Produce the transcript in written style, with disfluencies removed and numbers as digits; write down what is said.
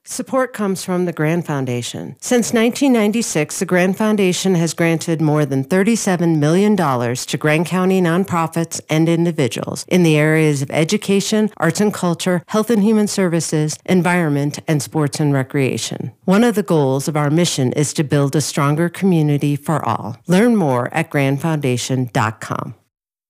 Support comes from the Grand Foundation. Since 1996, the Grand Foundation has granted more than $37 million to Grand County nonprofits and individuals in the areas of education, arts and culture, health and human services, environment, and sports and recreation. One of the goals of our mission is to build a stronger community for all. Learn more at grandfoundation.com.